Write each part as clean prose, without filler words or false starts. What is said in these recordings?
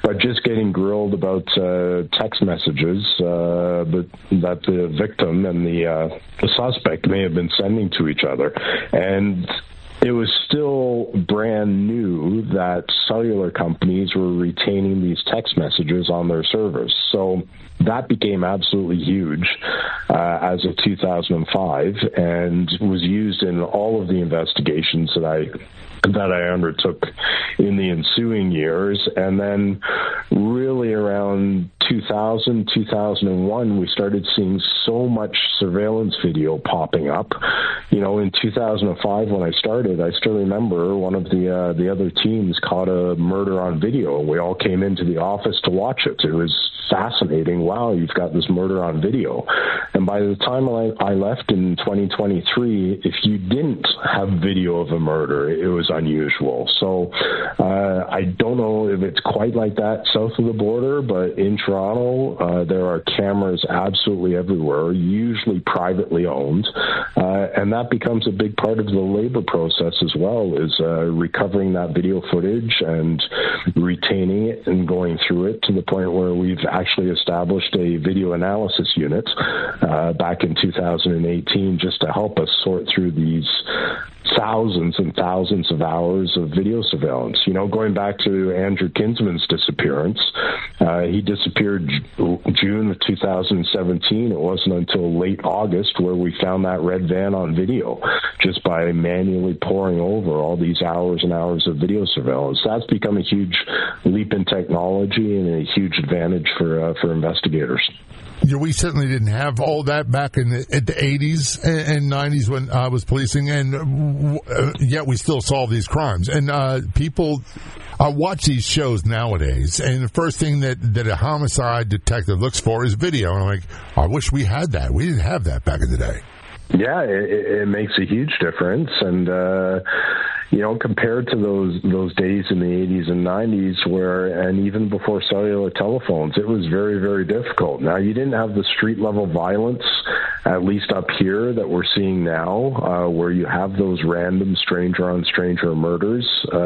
but just getting grilled about text messages that the victim and the suspect may have been sending to each other. And it was still brand new that cellular companies were retaining these text messages on their servers. So that became absolutely huge as of 2005 and was used in all of the investigations that I undertook in the ensuing years. And then really around 2000, 2001, we started seeing so much surveillance video popping up. You know, in 2005 when I started, I still remember one of the other teams caught a murder on video. We all came into the office to watch it. It was fascinating. Wow, you've got this murder on video. And by the time I left in 2023, if you didn't have video of a murder, it was unusual. So I don't know if it's quite like that south of the border, but in Toronto, there are cameras absolutely everywhere, usually privately owned. And that becomes a big part of the labor process as well, is recovering that video footage and retaining it and going through it to the point where we've actually established a video analysis unit back in 2018 just to help us sort through these thousands and thousands of hours of video surveillance. You know, going back to Andrew Kinsman's disappearance, he disappeared June of 2017. It wasn't until late August where we found that red van on video, just by manually poring over all these hours and hours of video surveillance. That's become a huge leap in technology and a huge advantage for investigators. Yeah, we certainly didn't have all that back in the 80s and 90s when I was policing, and yet we still solve these crimes. And people watch these shows nowadays, and the first thing that a homicide detective looks for is video. And I'm like, I wish we had that. We didn't have that back in the day. Yeah, it makes a huge difference. And you know, compared to those days in the 80s and 90s and even before cellular telephones, it was very, very difficult. Now, you didn't have the street-level violence, at least up here, that we're seeing now, where you have those random stranger-on-stranger murders.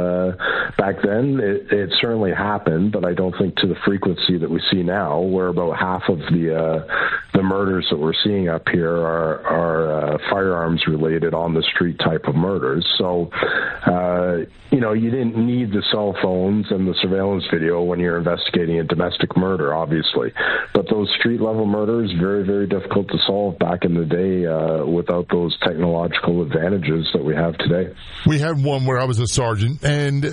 Back then, it certainly happened, but I don't think to the frequency that we see now, where about half of the murders that we're seeing up here are firearms-related, on-the-street type of murders. So, you know, you didn't need the cell phones and the surveillance video when you're investigating a domestic murder, obviously. But those street-level murders, very, very difficult to solve back in the day without those technological advantages that we have today. We had one where I was a sergeant, and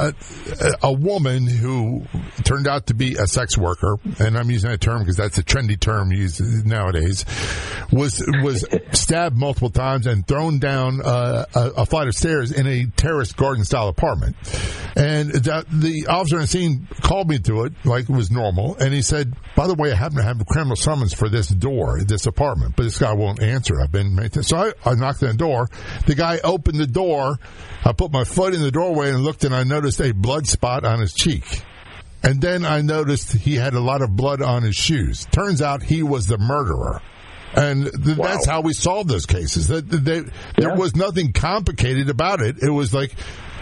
a woman who turned out to be a sex worker, and I'm using that term because that's a trendy term used nowadays, was stabbed multiple times and thrown down a flight of stairs in a terrace garden-style apartment. And the officer on the scene called me to it like it was normal, and he said, by the way, I happen to have a criminal summons for this door, this apartment, but this guy won't answer. I've been maintained. So I knocked on the door. The guy opened the door. I put my foot in the doorway and looked, and I noticed a blood spot on his cheek. And then I noticed he had a lot of blood on his shoes. Turns out he was the murderer. And that's how we solved those cases. There was nothing complicated about it. It was like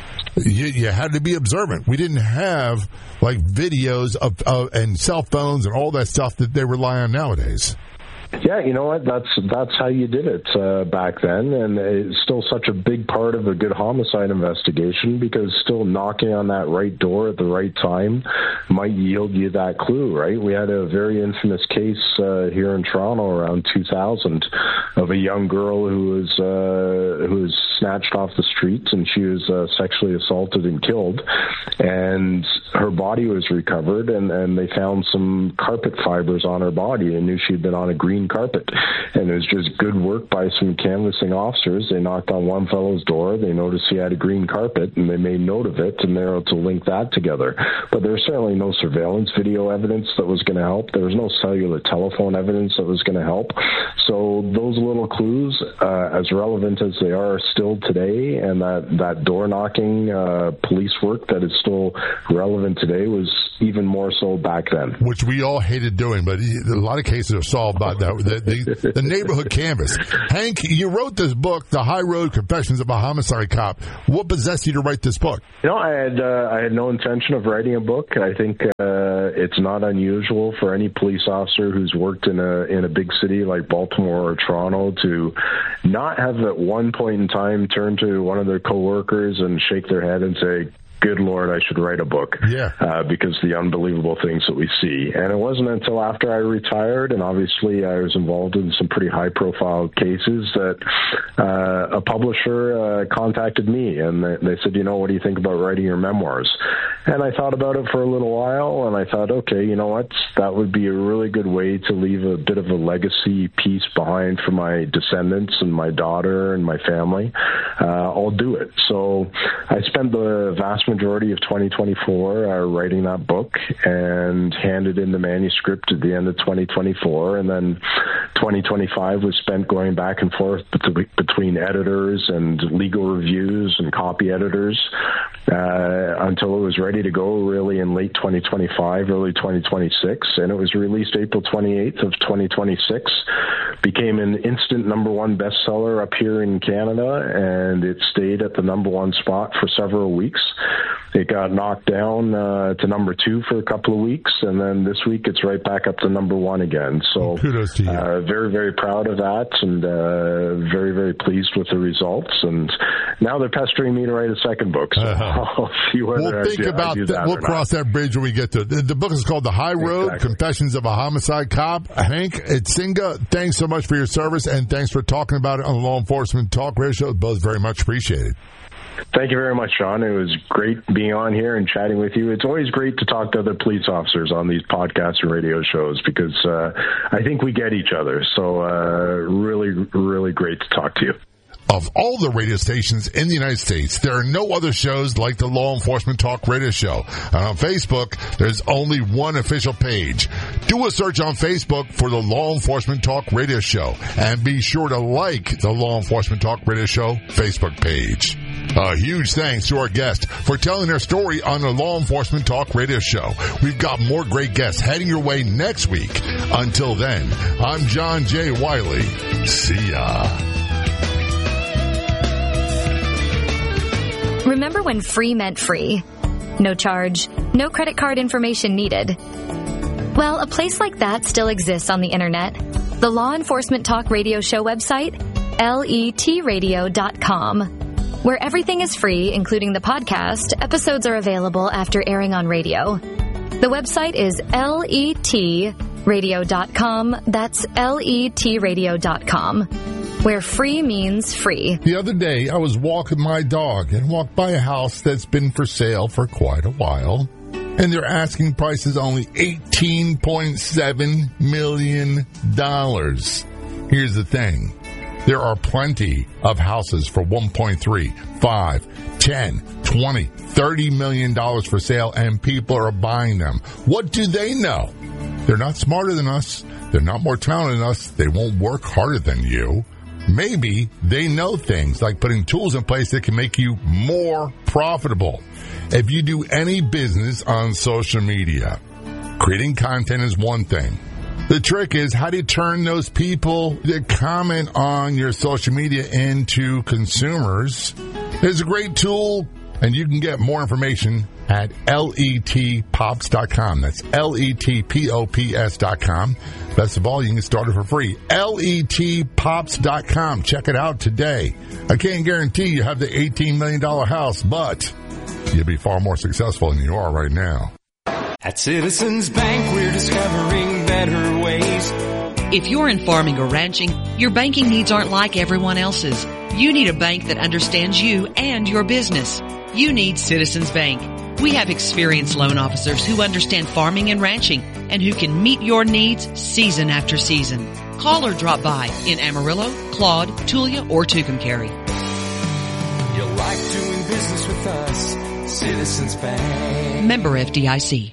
you had to be observant. We didn't have like videos and cell phones and all that stuff that they rely on nowadays. Yeah, you know what? That's how you did it back then, and it's still such a big part of a good homicide investigation, because still knocking on that right door at the right time might yield you that clue, right? We had a very infamous case here in Toronto around 2000 of a young girl who was snatched off the streets, and she was sexually assaulted and killed, and her body was recovered, and they found some carpet fibers on her body and knew she'd been on a green carpet. And it was just good work by some canvassing officers. They knocked on one fellow's door, they noticed he had a green carpet, and they made note of it, and they were able to link that together. But there's certainly no surveillance video evidence that was going to help. There was no cellular telephone evidence that was going to help. So those little clues, as relevant as they are still today, and that door knocking police work that is still relevant today, was even more so back then. Which we all hated doing, but a lot of cases are solved by that the neighborhood canvas. Hank, you wrote this book, The High Road: Confessions of a Homicide Cop. What possessed you to write this book? I had no intention of writing a book. I think it's not unusual for any police officer who's worked in a big city like Baltimore or Toronto to not have at one point in time turn to one of their coworkers and shake their head and say, good Lord, I should write a book. Because the unbelievable things that we see. And it wasn't until after I retired, and obviously I was involved in some pretty high-profile cases, that a publisher contacted me, and they said, what do you think about writing your memoirs? And I thought about it for a little while, and I thought, okay, you know what? That would be a really good way to leave a bit of a legacy piece behind for my descendants and my daughter and my family. I'll do it. So I spent the vast majority of 2024 writing that book and handed in the manuscript at the end of 2024. And then 2025 was spent going back and forth between editors and legal reviews and copy editors until it was ready to go really in late 2025, early 2026. And it was released April 28th of 2026. Became an instant #1 bestseller up here in Canada, and it stayed at the #1 spot for several weeks. It got knocked down to #2 for a couple of weeks, and then this week it's right back up to #1 again. So kudos to you. Very, very proud of that, and very, very pleased with the results. And now they're pestering me to write a second book, so I'll see whether I do that. We'll cross that bridge when we get to it. The book is called The High Road: Confessions of a Homicide Cop. Hank Idsinga, thanks so much for your service, and thanks for talking about it on the Law Enforcement Talk Radio Show. Both very much appreciated. Thank you very much, Sean. It was great being on here and chatting with you. It's always great to talk to other police officers on these podcasts and radio shows because I think we get each other. So really, really great to talk to you. Of all the radio stations in the United States, there are no other shows like the Law Enforcement Talk Radio Show. And on Facebook, there's only one official page. Do a search on Facebook for the Law Enforcement Talk Radio Show. And be sure to like the Law Enforcement Talk Radio Show Facebook page. A huge thanks to our guest for telling their story on the Law Enforcement Talk Radio Show. We've got more great guests heading your way next week. Until then, I'm John J. Wiley. See ya. Remember when free meant free? No charge, no credit card information needed. Well, a place like that still exists on the internet. The Law Enforcement Talk Radio Show website, letradio.com. Where everything is free, including the podcast, episodes are available after airing on radio. The website is letradio.com. That's letradio.com. Where free means free. The other day, I was walking my dog and walked by a house that's been for sale for quite a while. And their asking price is only $18.7 million. Here's the thing. There are plenty of houses for $1.3, $5, $10, $20, $30 million for sale, and people are buying them. What do they know? They're not smarter than us. They're not more talented than us. They won't work harder than you. Maybe they know things like putting tools in place that can make you more profitable. If you do any business on social media, creating content is one thing. The trick is how do you turn those people that comment on your social media into consumers? There's a great tool, and you can get more information at letpops.com. That's letpops.com. Best of all, you can get started for free. letpops.com. Check it out today. I can't guarantee you have the $18 million house, but you'll be far more successful than you are right now. At Citizens Bank, we're discovering better ways. If you're in farming or ranching, your banking needs aren't like everyone else's. You need a bank that understands you and your business. You need Citizens Bank. We have experienced loan officers who understand farming and ranching and who can meet your needs season after season. Call or drop by in Amarillo, Claude, Tulia, or Tucumcari. You'll like doing business with us, Citizens Bank. Member FDIC.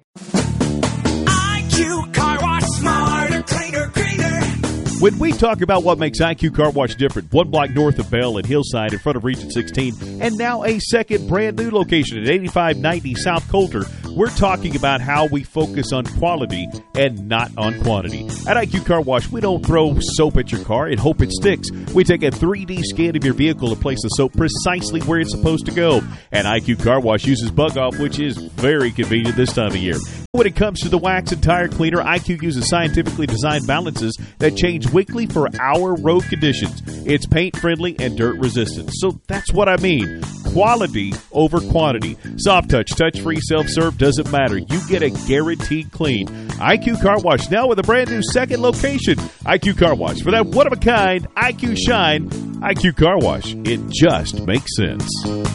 IQ Car Wash, smarter, cleaner, greener. When we talk about what makes IQ Car Wash different, one block north of Bell and Hillside in front of Region 16, and now a second brand new location at 8590 South Coulter, We're talking about how we focus on quality and not on quantity. At IQ Car Wash, we don't throw soap at your car and hope it sticks. We take a 3D scan of your vehicle to place the soap precisely where it's supposed to go. And IQ Car Wash uses Bug Off, which is very convenient this time of year. When it comes to the wax and tire cleaner, IQ uses scientifically designed balances that change weekly for our road conditions. It's paint friendly and dirt resistant. So that's what I mean. Quality over quantity. Soft touch, touch-free, self-serve, doesn't matter. You get a guaranteed clean. IQ Car Wash now with a brand new second location. IQ Car Wash. For that one-of-a-kind IQ shine, IQ Car Wash. It just makes sense.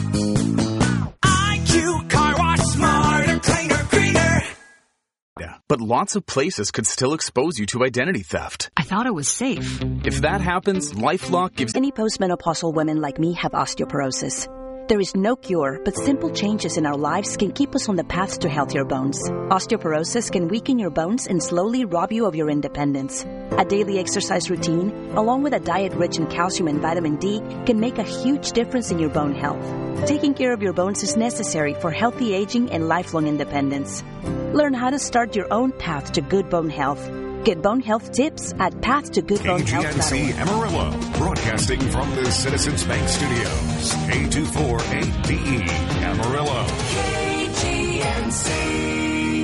IQ Car Wash, smarter, cleaner, greener. Yeah, but lots of places could still expose you to identity theft. I thought it was safe. If that happens, LifeLock gives... Many postmenopausal women like me have osteoporosis. There is no cure, but simple changes in our lives can keep us on the path to healthier bones. Osteoporosis can weaken your bones and slowly rob you of your independence. A daily exercise routine, along with a diet rich in calcium and vitamin D, can make a huge difference in your bone health. Taking care of your bones is necessary for healthy aging and lifelong independence. Learn how to start your own path to good bone health. Get bone health tips at pathtogoodbonehealth.org. KGNC Amarillo, broadcasting from the Citizens Bank Studios. K248DE Amarillo. KGNC.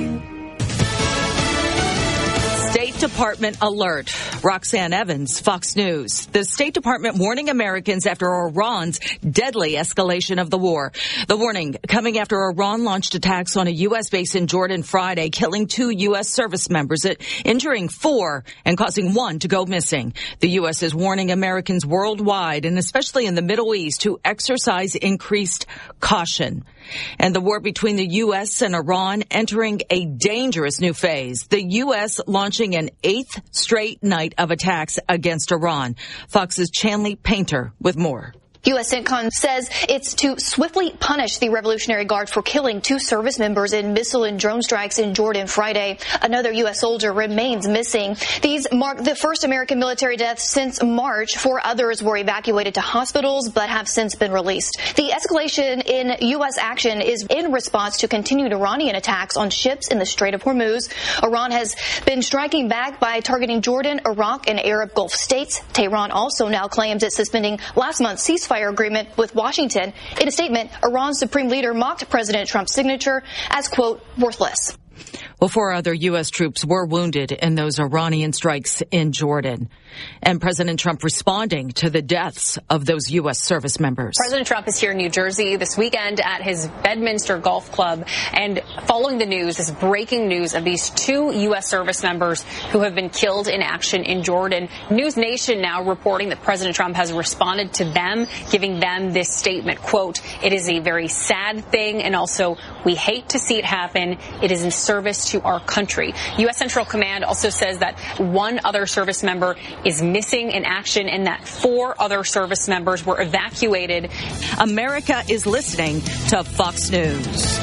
State Department alert. Roxanne Evans, Fox News. The State Department warning Americans after Iran's deadly escalation of the war. The warning coming after Iran launched attacks on a U.S. base in Jordan Friday, killing 2 U.S. service members, injuring 4 and causing 1 to go missing. The U.S. is warning Americans worldwide, and especially in the Middle East, to exercise increased caution. And the war between the U.S. and Iran entering a dangerous new phase. The U.S. launching an 8th straight night of attacks against Iran. Fox's Chanley Painter with more. U.S. CENTCOM says it's to swiftly punish the Revolutionary Guard for killing 2 service members in missile and drone strikes in Jordan Friday. Another U.S. soldier remains missing. These mark the first American military deaths since March. 4 others were evacuated to hospitals but have since been released. The escalation in U.S. action is in response to continued Iranian attacks on ships in the Strait of Hormuz. Iran has been striking back by targeting Jordan, Iraq, and Arab Gulf states. Tehran also now claims it's suspending last month's ceasefire agreement with Washington. In a statement, Iran's supreme leader mocked President Trump's signature as, quote, worthless. Well, 4 other U.S. troops were wounded in those Iranian strikes in Jordan. And President Trump responding to the deaths of those U.S. service members. President Trump is here in New Jersey this weekend at his Bedminster Golf Club. And following the news, this breaking news of these 2 U.S. service members who have been killed in action in Jordan, News Nation now reporting that President Trump has responded to them, giving them this statement, quote, "It is a very sad thing, and also we hate to see it happen. It is in service to our country." U.S. Central Command also says that 1 other service member is missing in action and that 4 other service members were evacuated. America is listening to Fox News.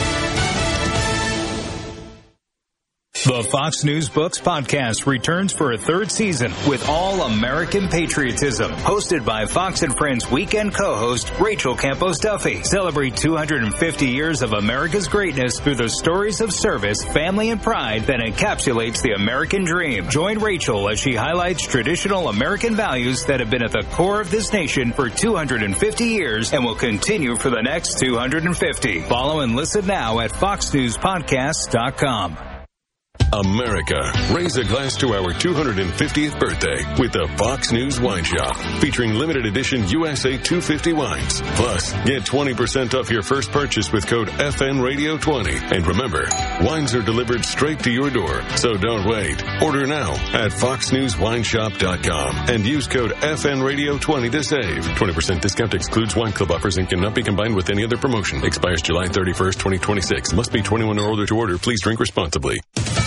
The Fox News Books podcast returns for a 3rd season with all American patriotism. Hosted by Fox and Friends weekend co-host Rachel Campos Duffy. Celebrate 250 years of America's greatness through the stories of service, family, and pride that encapsulates the American dream. Join Rachel as she highlights traditional American values that have been at the core of this nation for 250 years and will continue for the next 250. Follow and listen now at foxnewspodcasts.com. America, raise a glass to our 250th birthday with the Fox News Wine Shop, featuring limited edition USA 250 wines. Plus, get 20% off your first purchase with code FNRadio20. And remember, wines are delivered straight to your door, so don't wait. Order now at foxnewswineshop.com and use code FNRadio20 to save. 20% discount excludes wine club offers and cannot be combined with any other promotion. Expires July 31st, 2026. Must be 21 or older to order. Please drink responsibly.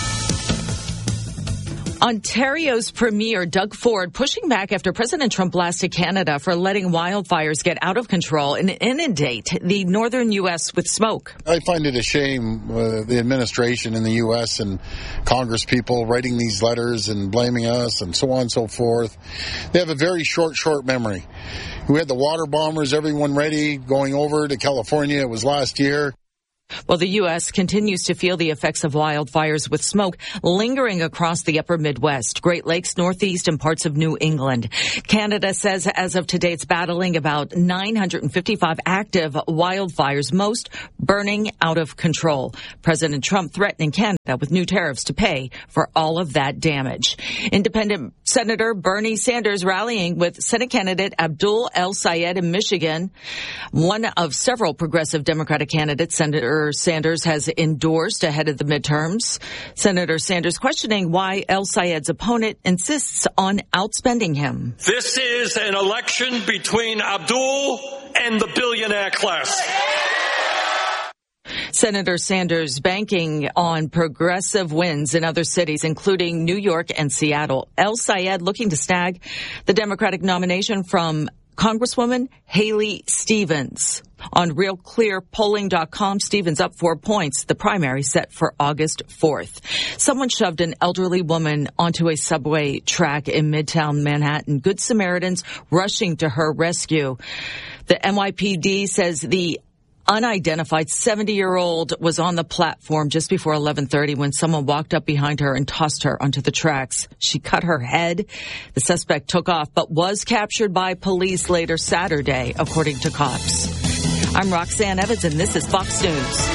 Ontario's Premier Doug Ford pushing back after President Trump blasted Canada for letting wildfires get out of control and inundate the northern U.S. with smoke. I find it a shame the administration in the U.S. and Congress people writing these letters and blaming us and so on and so forth. They have a very short memory. We had the water bombers, everyone ready, going over to California. It was last year. Well, the U.S. continues to feel the effects of wildfires with smoke lingering across the upper Midwest, Great Lakes, Northeast, and parts of New England. Canada says as of today it's battling about 955 active wildfires, most burning out of control. President Trump threatening Canada with new tariffs to pay for all of that damage. Independent Senator Bernie Sanders rallying with Senate candidate Abdul El-Sayed in Michigan. One of several progressive Democratic candidates, Senator Sanders has endorsed ahead of the midterms. Senator Sanders questioning why El-Sayed's opponent insists on outspending him. This is an election between Abdul and the billionaire class. Senator Sanders banking on progressive wins in other cities, including New York and Seattle. El-Sayed looking to snag the Democratic nomination from Congresswoman Haley Stevens. On RealClearPolling.com, Stevens up 4 points. The primary set for August 4th. Someone shoved an elderly woman onto a subway track in Midtown Manhattan. Good Samaritans rushing to her rescue. The NYPD says the unidentified 70-year-old was on the platform just before 11:30 when someone walked up behind her and tossed her onto the tracks. She cut her head. The suspect took off but was captured by police later Saturday, according to cops. I'm Roxanne Evans, and this is Fox News.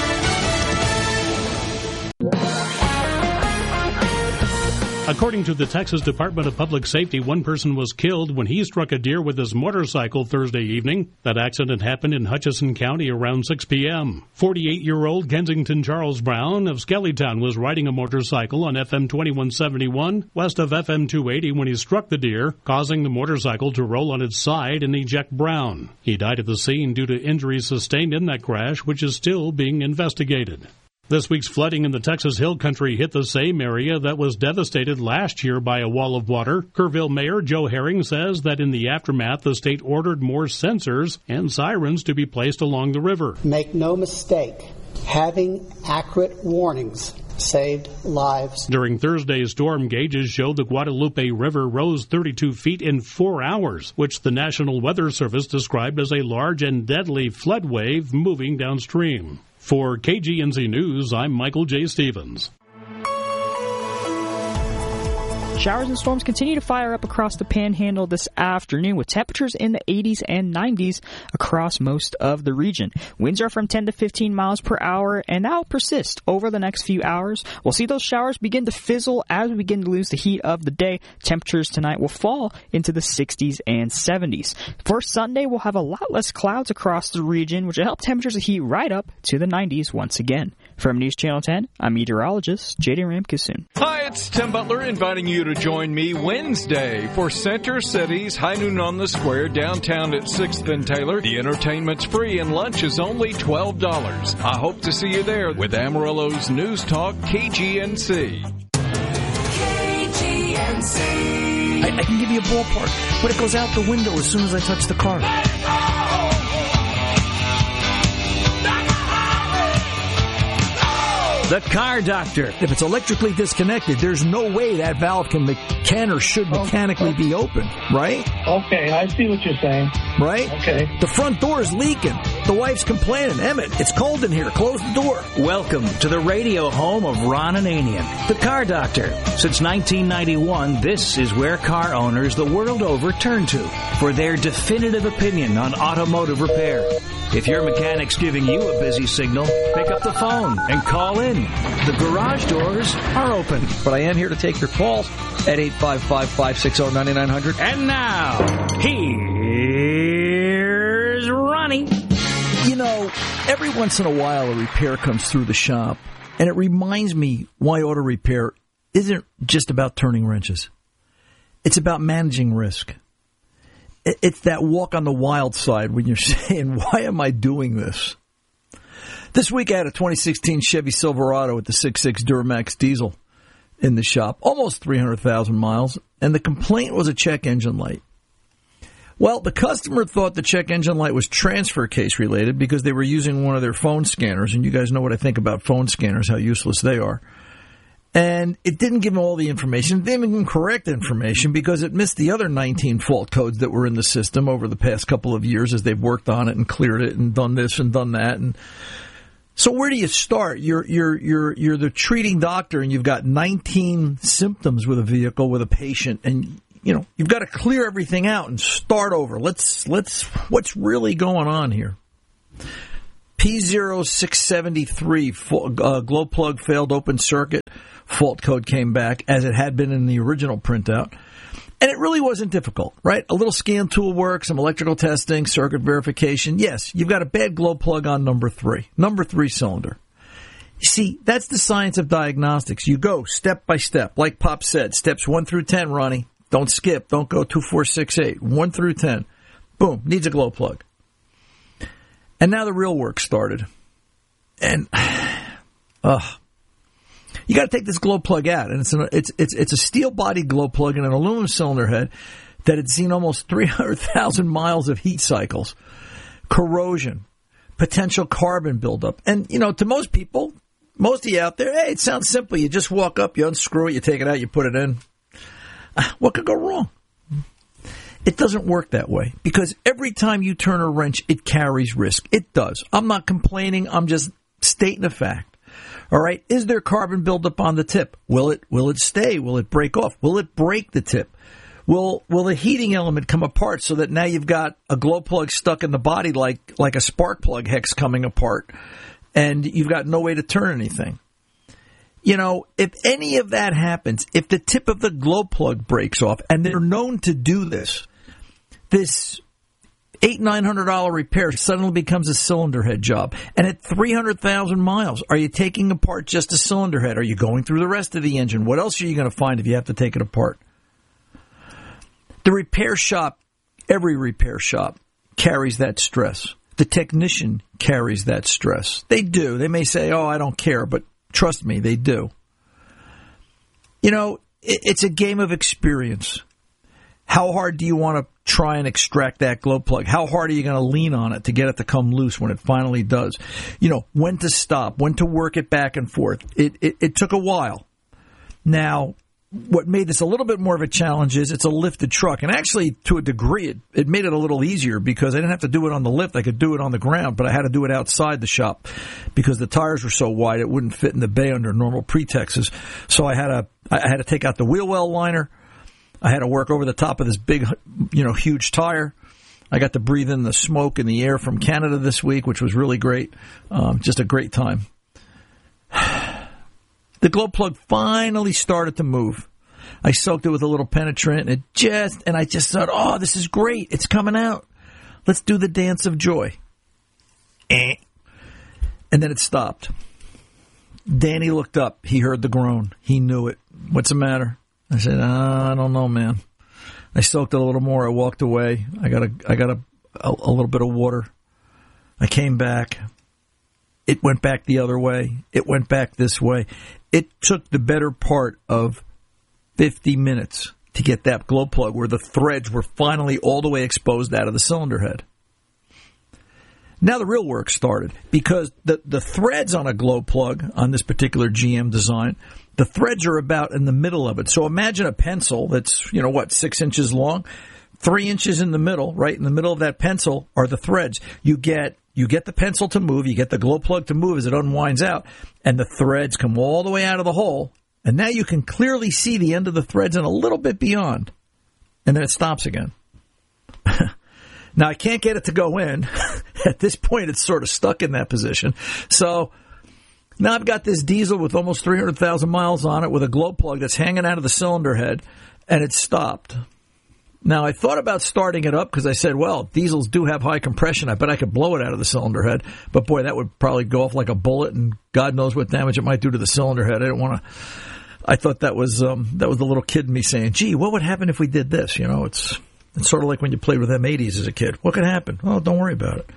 According to the Texas Department of Public Safety, one person was killed when he struck a deer with his motorcycle Thursday evening. That accident happened in Hutchinson County around 6 p.m. 48-year-old Kensington Charles Brown of Skellytown was riding a motorcycle on FM 2171 west of FM 280 when he struck the deer, causing the motorcycle to roll on its side and eject Brown. He died at the scene due to injuries sustained in that crash, which is still being investigated. This week's flooding in the Texas Hill Country hit the same area that was devastated last year by a wall of water. Kerrville Mayor Joe Herring says that in the aftermath, the state ordered more sensors and sirens to be placed along the river. Make no mistake, having accurate warnings saved lives. During Thursday's storm, gauges showed the Guadalupe River rose 32 feet in 4 hours, which the National Weather Service described as a large and deadly flood wave moving downstream. For KGNZ News, I'm Michael J. Stevens. Showers and storms continue to fire up across the Panhandle this afternoon with temperatures in the 80s and 90s across most of the region. Winds are from 10 to 15 miles per hour, and that will persist over the next few hours. We'll see those showers begin to fizzle as we begin to lose the heat of the day. Temperatures tonight will fall into the 60s and 70s. For Sunday, we'll have a lot less clouds across the region, which will help temperatures heat right up to the 90s once again. From News Channel 10, I'm meteorologist J.D. Ramkisoon. Hi, it's Tim Butler inviting you to join me Wednesday for Center City's High Noon on the Square downtown at 6th and Taylor. The entertainment's free and lunch is only $12. I hope to see you there with Amarillo's News Talk KGNC. KGNC. I can give you a ballpark, but it goes out the window as soon as I touch the car. The Car Doctor. If it's electrically disconnected, there's no way that valve can or should mechanically be open, right? Okay, I see what you're saying. Right? Okay. The front door is leaking. The wife's complaining. Emmett, it's cold in here. Close the door. Welcome to the radio home of Ron Ananian, the Car Doctor. Since 1991, this is where car owners the world over turn to for their definitive opinion on automotive repair. If your mechanic's giving you a busy signal, pick up the phone and call in. The garage doors are open. But I am here to take your calls at 855-560-9900. And now, here's Ronnie. You know, every once in a while a repair comes through the shop, and it reminds me why auto repair isn't just about turning wrenches. It's about managing risk. It's that walk on the wild side when you're saying, why am I doing this? This week I had a 2016 Chevy Silverado with the 6.6 Duramax diesel in the shop, almost 300,000 miles, and the complaint was a check engine light. Well, the customer thought the check engine light was transfer case related because they were using one of their phone scanners, and you guys know what I think about phone scanners, how useless they are. And it didn't give them all the information. It didn't give them correct information because it missed the other 19 fault codes that were in the system over the past couple of years as they've worked on it and cleared it and done this and done that. And So where do you start? You're the treating doctor, and you've got 19 symptoms with a vehicle, with a patient, and you've got to clear everything out and start over. Let's what's really going on here? P0673 glow plug failed open circuit. Fault code came back as it had been in the original printout. And it really wasn't difficult, right? A little scan tool work, some electrical testing, circuit verification. Yes, you've got a bad glow plug on number 3 cylinder. You see, that's the science of diagnostics. You go step by step. Like Pop said, steps 1 through 10, Ronnie. Don't skip. Don't go 2, 4, 6, 8. 1 through 10. Boom, needs a glow plug. And now the real work started. And, you got to take this glow plug out, and it's a steel body glow plug and an aluminum cylinder head that had seen almost 300,000 miles of heat cycles, corrosion, potential carbon buildup, and to most people, most of you out there, hey, it sounds simple. You just walk up, you unscrew it, you take it out, you put it in. What could go wrong? It doesn't work that way because every time you turn a wrench, it carries risk. It does. I'm not complaining. I'm just stating a fact. All right. Is there carbon buildup on the tip? Will it stay? Will it break off? Will it break the tip? Will the heating element come apart so that now you've got a glow plug stuck in the body like a spark plug hex coming apart, and you've got no way to turn anything? If any of that happens, if the tip of the glow plug breaks off, and they're known to do this $800-900 repair suddenly becomes a cylinder head job. And at 300,000 miles, are you taking apart just a cylinder head? Are you going through the rest of the engine? What else are you going to find if you have to take it apart? The repair shop, every repair shop, carries that stress. The technician carries that stress. They do. They may say, I don't care, but trust me, they do. It's a game of experience. How hard do you want to try and extract that glow plug? How hard are you going to lean on it to get it to come loose when it finally does? When to stop, when to work it back and forth. It took a while. Now, what made this a little bit more of a challenge is it's a lifted truck. And actually, to a degree, it made it a little easier because I didn't have to do it on the lift. I could do it on the ground, but I had to do it outside the shop because the tires were so wide it wouldn't fit in the bay under normal pretexts. So I had to take out the wheel well liner. I had to work over the top of this big, huge tire. I got to breathe in the smoke and the air from Canada this week, which was really great. Just a great time. The glow plug finally started to move. I soaked it with a little penetrant, and I just thought, this is great. It's coming out. Let's do the dance of joy. And then it stopped. Danny looked up. He heard the groan. He knew it. What's the matter? I said, I don't know, man. I soaked it a little more. I walked away. I got a little bit of water. I came back. It went back the other way. It went back this way. It took the better part of 50 minutes to get that glow plug where the threads were finally all the way exposed out of the cylinder head. Now the real work started because the threads on a glow plug on this particular GM design, the threads are about in the middle of it. So imagine a pencil that's, 6 inches long, 3 inches in the middle, right in the middle of that pencil are the threads. You get the pencil to move, you get the glow plug to move as it unwinds out, and the threads come all the way out of the hole. And now you can clearly see the end of the threads and a little bit beyond. And then it stops again. Now, I can't get it to go in. At this point, it's sort of stuck in that position. So now I've got this diesel with almost 300,000 miles on it with a glow plug that's hanging out of the cylinder head, and it stopped. Now, I thought about starting it up because I said, well, diesels do have high compression. I bet I could blow it out of the cylinder head. But, boy, that would probably go off like a bullet, and God knows what damage it might do to the cylinder head. I didn't want to. I thought that was the little kid in me saying, gee, what would happen if we did this? It's sort of like when you played with M80s as a kid. What could happen? Oh, don't worry about it.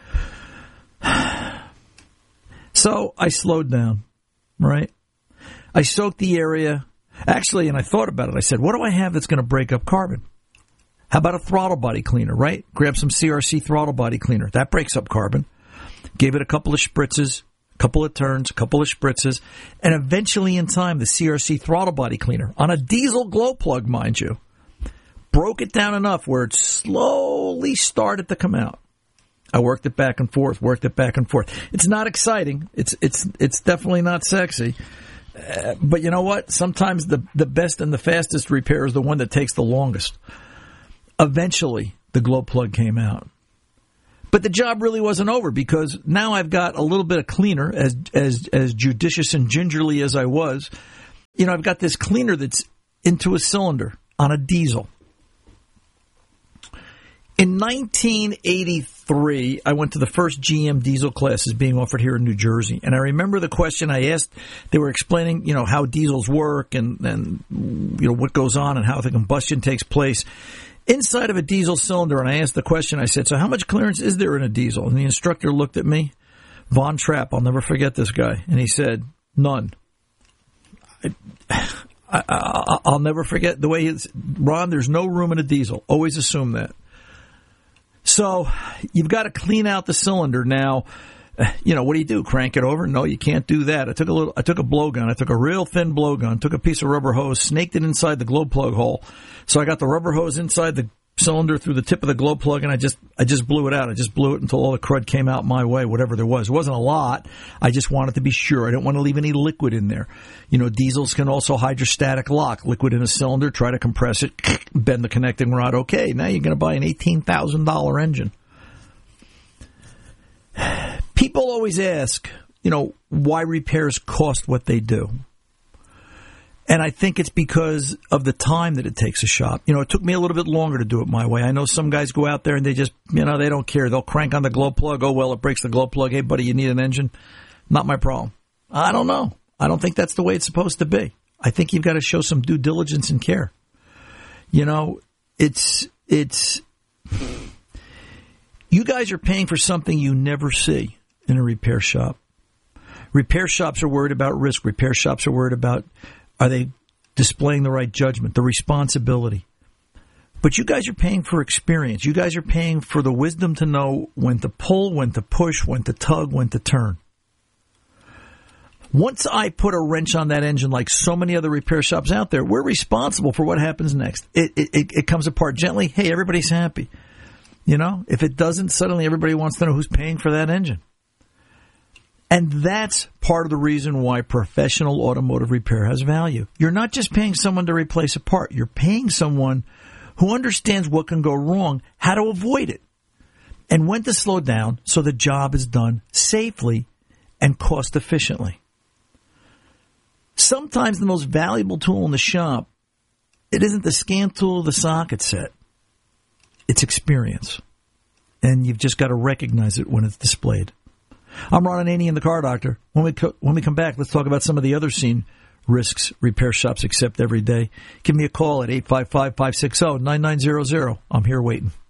So I slowed down, right? I soaked the area. Actually, and I thought about it. I said, what do I have that's going to break up carbon? How about a throttle body cleaner, right? Grab some CRC throttle body cleaner. That breaks up carbon. Gave it a couple of spritzes, a couple of turns, a couple of spritzes, and eventually in time, the CRC throttle body cleaner, on a diesel glow plug, mind you, broke it down enough where it slowly started to come out. I worked it back and forth. It's not exciting. It's definitely not sexy. But you know what? Sometimes the best and the fastest repair is the one that takes the longest. Eventually, the glow plug came out. But the job really wasn't over because now I've got a little bit of cleaner, as judicious and gingerly as I was. I've got this cleaner that's into a cylinder on a diesel. In 1983, I went to the first GM diesel classes being offered here in New Jersey. And I remember the question I asked. They were explaining, how diesels work and what goes on and how the combustion takes place inside of a diesel cylinder. And I asked the question, I said, so how much clearance is there in a diesel? And the instructor looked at me, Von Trapp, I'll never forget this guy. And he said, none. I'll never forget the way it's, Ron, there's no room in a diesel. Always assume that. So you've got to clean out the cylinder. Now, what do you do? Crank it over? No, you can't do that. I took a blowgun. I took a real thin blowgun, took a piece of rubber hose, snaked it inside the glow plug hole. So I got the rubber hose inside the cylinder through the tip of the glow plug, and I just blew it out. I just blew it until all the crud came out my way, whatever there was. It wasn't a lot. I just wanted to be sure. I didn't want to leave any liquid in there. Diesels can also hydrostatic lock liquid in a cylinder, try to compress it, bend the connecting rod. Okay, now you're going to buy an $18,000 engine. People always ask, why repairs cost what they do. And I think it's because of the time that it takes a shop. It took me a little bit longer to do it my way. I know some guys go out there and they just, they don't care. They'll crank on the glow plug. Oh, well, it breaks the glow plug. Hey, buddy, you need an engine? Not my problem. I don't know. I don't think that's the way it's supposed to be. I think you've got to show some due diligence and care. It's you guys are paying for something you never see in a repair shop. Repair shops are worried about risk. Repair shops are worried about, are they displaying the right judgment, the responsibility? But you guys are paying for experience. You guys are paying for the wisdom to know when to pull, when to push, when to tug, when to turn. Once I put a wrench on that engine, like so many other repair shops out there, we're responsible for what happens next. It comes apart gently. Hey, everybody's happy. If it doesn't, suddenly everybody wants to know who's paying for that engine. And that's part of the reason why professional automotive repair has value. You're not just paying someone to replace a part. You're paying someone who understands what can go wrong, how to avoid it, and when to slow down so the job is done safely and cost efficiently. Sometimes the most valuable tool in the shop, it isn't the scan tool or the socket set. It's experience. And you've just got to recognize it when it's displayed. I'm Ron Ananian, the Car Doctor. When we come back, let's talk about some of the other scene risks repair shops accept every day. Give me a call at 855-560-9900. I'm here waiting.